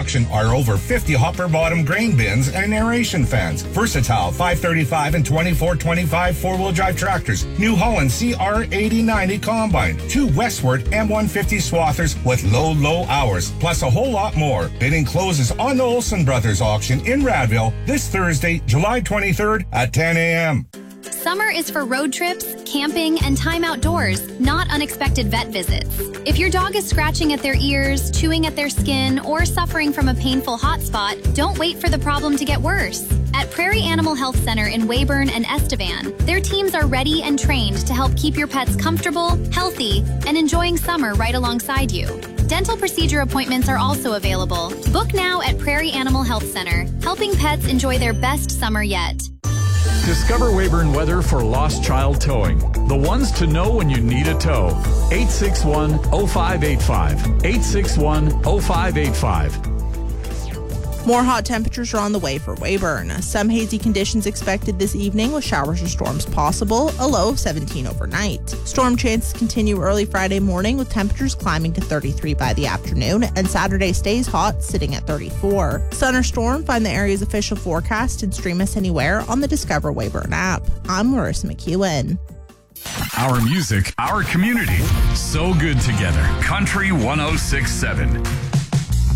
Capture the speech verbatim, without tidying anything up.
auction are over fifty hopper bottom grain bins and aeration fans, versatile five thirty-five and twenty-four twenty-five four-wheel drive tractors, New Holland C R eighty ninety combine, two Westward M one fifty swathers with low, low hours, plus a whole lot more. Bidding closes on the Olson Brothers auction in Radville this Thursday, July twenty-third at ten a.m. Summer is for road trips, camping, and time outdoors, not unexpected vet visits. If your dog is scratching at their ears, chewing at their skin, or suffering from a painful hot spot, don't wait for the problem to get worse. At Prairie Animal Health Center in Weyburn and Estevan, their teams are ready and trained to help keep your pets comfortable, healthy, and enjoying summer right alongside you. Dental procedure appointments are also available. Book now at Prairie Animal Health Center, helping pets enjoy their best summer yet. Discover Weyburn Weather for Lost Child Towing. The ones to know when you need a tow. eight six one, oh five eight five. eight six one, oh five eight five. More hot temperatures are on the way for Weyburn. Some hazy conditions expected this evening with showers or storms possible, a low of seventeen overnight. Storm chances continue early Friday morning with temperatures climbing to thirty-three by the afternoon, and Saturday stays hot, sitting at thirty-four. Sun or storm, find the area's official forecast and stream us anywhere on the Discover Weyburn app. I'm Marissa McEwen. Our music, our community, so good together. Country one oh six point seven.